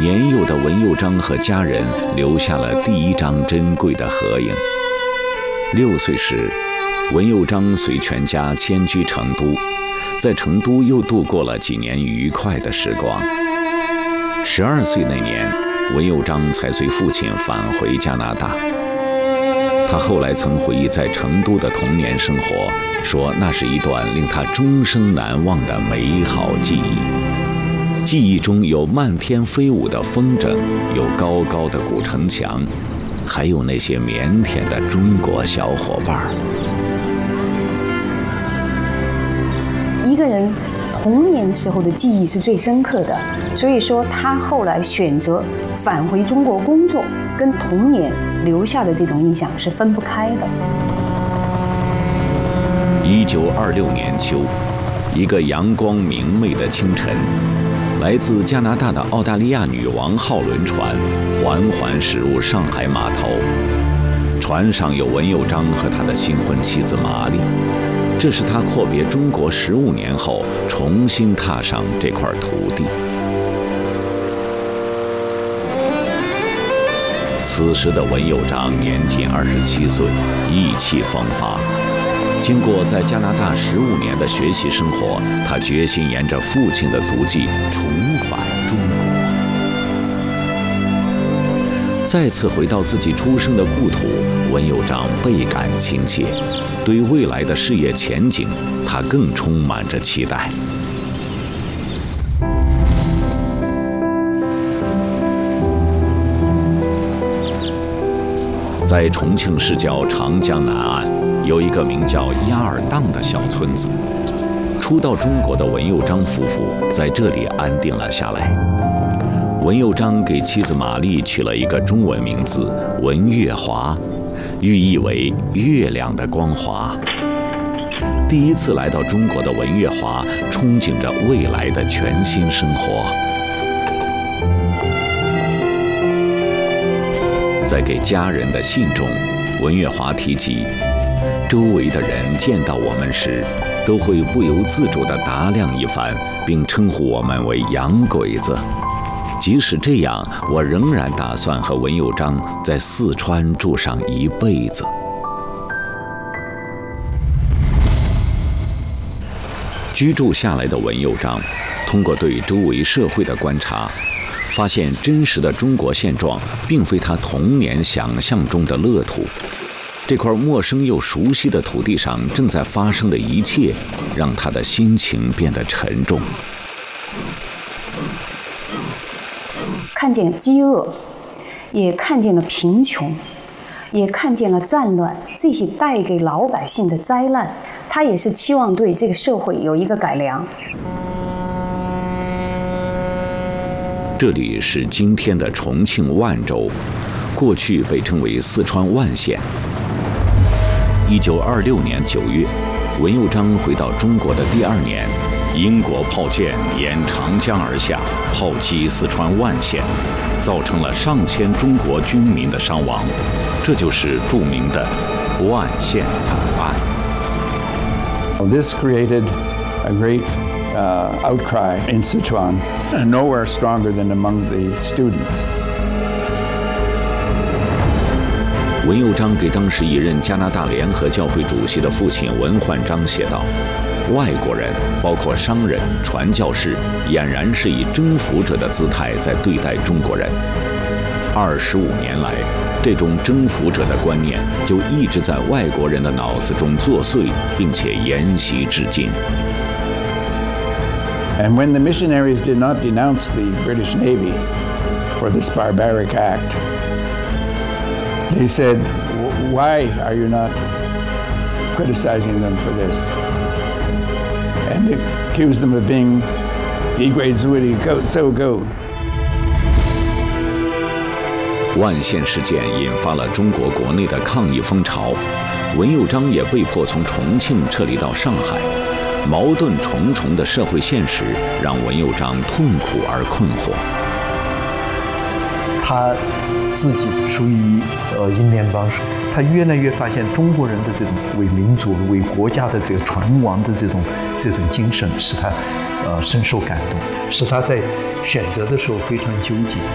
年幼的文佑章和家人留下了第一张珍贵的合影。6岁时，文佑章随全家迁居成都，在成都又度过了几年愉快的时光。12岁那年，文佑章才随父亲返回加拿大。他后来曾回忆在成都的童年生活，说那是一段令他终生难忘的美好记忆。记忆中有漫天飞舞的风筝，有高高的古城墙，还有那些腼腆的中国小伙伴。 一个人童年时候的记忆是最深刻的，所以说他后来选择返回中国工作，跟童年留下的这种印象是分不开的。 1926年秋，一个阳光明媚的清晨，来自加拿大的澳大利亚女王号轮船缓缓驶入上海码头，船上有文佑章和他的新婚妻子玛丽。这是他阔别中国15年后重新踏上这块土地。此时的文佑章年仅27岁，意气风发。经过在加拿大15年的学习生活，他决心沿着父亲的足迹重返中国。再次回到自己出生的故土，文佑章倍感亲切，对未来的事业前景，他更充满着期待。在重庆市郊长江南岸，有一个名叫鸭儿荡的小村子。初到中国的文佑章夫妇在这里安定了下来。文佑章给妻子玛丽取了一个中文名字文月华，寓意为月亮的光华。第一次来到中国的文月华憧憬着未来的全新生活。在给家人的信中，文月华提及，周围的人见到我们时，都会不由自主地打量一番，并称呼我们为洋鬼子。即使这样，我仍然打算和文佑章在四川住上一辈子。居住下来的文佑章，通过对周围社会的观察，发现真实的中国现状并非他童年想象中的乐土。这块陌生又熟悉的土地上正在发生的一切，让他的心情变得沉重。 看见饥饿，也看见了贫穷，也看见了战乱，这些带给老百姓的灾难，他也是期望对这个社会有一个改良。 这里是今天的重庆万州，过去被称为四川万县。1926年9月，文佑章回到中国的第2年，英国炮舰沿长江而下，炮击四川万县，造成了上千中国军民的伤亡，这就是著名的万县惨案。 This created a great outcry in Sichuan, and nowhere stronger than among the students. 文佑章给当时已任加拿大联合教会主席的父亲文焕章写道：外国人，包括商人、传教士，俨然是以征服者的姿态在对待中国人。25年来，这种征服者的观念就一直在外国人的脑子中作祟，并且沿袭至今。 And when the missionaries did not denounce the British Navy for this barbaric act, they said, why are you not criticizing them for this? And they accused them of being so go. 万县事件引发了中国国内的抗议风潮，文佑章也被迫从重庆撤离到上海。矛盾重重的社会现实让文佑章痛苦而困惑。 他自己属于英联邦时，他越来越发现中国人的这种为民族、为国家的这个存亡的这种精神，使他深受感动，使他在选择的时候非常纠结。